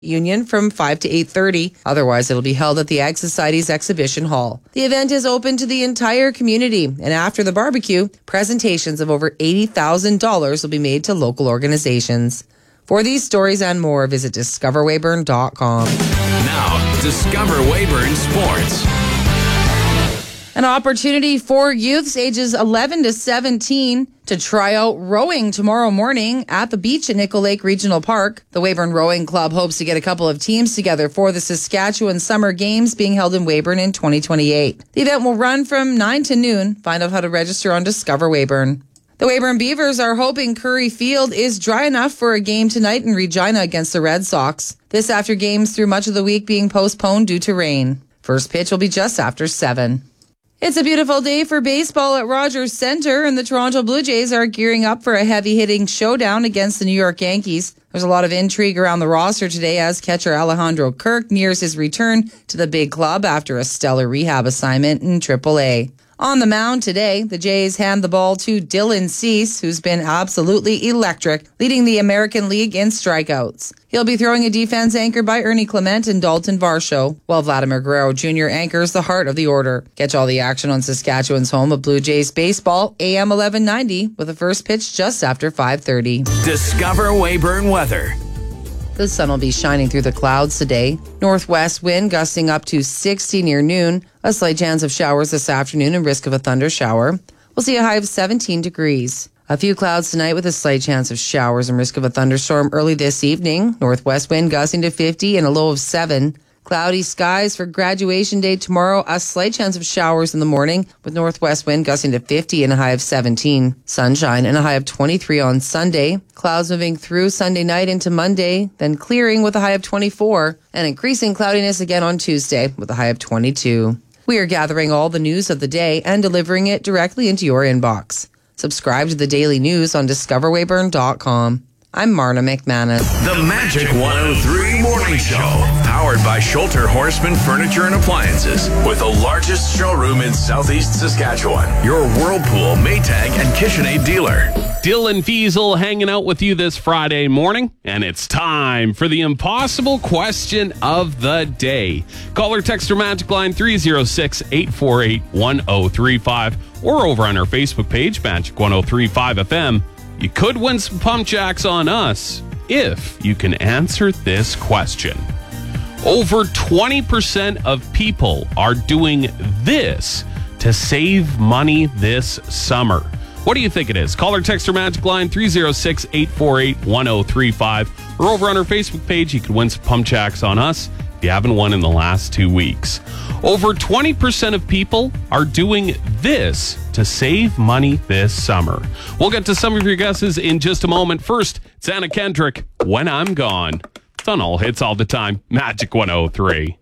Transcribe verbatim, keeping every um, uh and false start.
Union from five to eight thirty. Otherwise, it'll be held at the Ag Society's Exhibition Hall. The event is open to the entire community, and after the barbecue, presentations of over eighty thousand dollars will be made to local organizations. For these stories and more, visit discover weyburn dot com. Now, Discover Weyburn Sports. An opportunity for youths ages eleven to seventeen to try out rowing tomorrow morning at the beach at Nickel Lake Regional Park. The Weyburn Rowing Club hopes to get a couple of teams together for the Saskatchewan Summer Games being held in Weyburn in twenty twenty-eight. The event will run from nine to noon. Find out how to register on Discover Weyburn. The Weyburn Beavers are hoping Curry Field is dry enough for a game tonight in Regina against the Red Sox. This after games through much of the week being postponed due to rain. First pitch will be just after seven. It's a beautiful day for baseball at Rogers Centre, and the Toronto Blue Jays are gearing up for a heavy-hitting showdown against the New York Yankees. There's a lot of intrigue around the roster today as catcher Alejandro Kirk nears his return to the big club after a stellar rehab assignment in triple A. On the mound today, the Jays hand the ball to Dylan Cease, who's been absolutely electric, leading the American League in strikeouts. He'll be throwing a defense anchored by Ernie Clement and Dalton Varsho, while Vladimir Guerrero Junior anchors the heart of the order. Catch all the action on Saskatchewan's home of Blue Jays baseball, A M eleven ninety, with a first pitch just after five thirty. Discover Weyburn weather. The sun will be shining through the clouds today. Northwest wind gusting up to sixty near noon. A slight chance of showers this afternoon and risk of a thunder shower. We'll see a high of seventeen degrees. A few clouds tonight with a slight chance of showers and risk of a thunderstorm early this evening. Northwest wind gusting to fifty and a low of seven. Cloudy skies for graduation day tomorrow. A slight chance of showers in the morning with northwest wind gusting to fifty and a high of seventeen. Sunshine and a high of twenty-three on Sunday. Clouds moving through Sunday night into Monday, then clearing with a high of twenty-four and increasing cloudiness again on Tuesday with a high of twenty-two. We are gathering all the news of the day and delivering it directly into your inbox. Subscribe to the daily news on discover weyburn dot com. I'm Marna McManus. The Magic one oh three Morning Show, powered by Schulter Horseman Furniture and Appliances, with the largest showroom in Southeast Saskatchewan. Your Whirlpool, Maytag, and KitchenAid dealer. Dylan Fiesel hanging out with you this Friday morning, and it's time for the impossible question of the day. Call or text our Magic line three oh six, eight four eight, one oh three five or over on our Facebook page, Magic ten thirty-five F M. You could win some pump jacks on us if you can answer this question. Over twenty percent of people are doing this to save money this summer. What do you think it is? Call or text our Magic line three oh six, eight four eight, one oh three five or over on our Facebook page. You could win some pump jacks on us if you haven't won in the last two weeks. Over twenty percent of people are doing this to save money this summer. We'll get to some of your guesses in just a moment. First, it's Anna Kendrick, When I'm Gone. It's on All Hits All the Time. Magic one oh three.